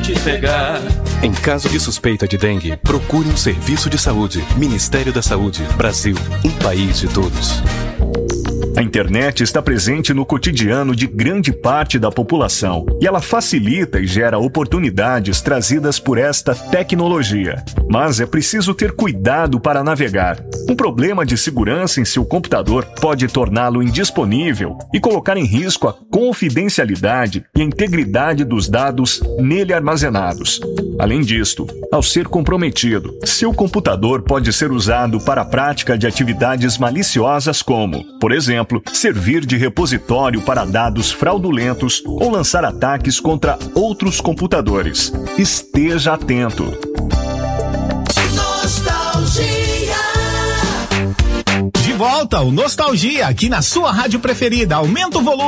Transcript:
te pegar. Em caso de suspeita de dengue, procure um serviço de saúde. Ministério da Saúde. Brasil, um país de todos. A internet está presente no cotidiano de grande parte da população e ela facilita e gera oportunidades trazidas por esta tecnologia. Mas é preciso ter cuidado para navegar. Um problema de segurança em seu computador pode torná-lo indisponível e colocar em risco a confidencialidade e a integridade dos dados nele armazenados. Além disto, ao ser comprometido, seu computador pode ser usado para a prática de atividades maliciosas como, por exemplo, servir de repositório para dados fraudulentos ou lançar ataques contra outros computadores. Esteja atento. De volta o Nostalgia aqui na sua rádio preferida. Aumenta o volume.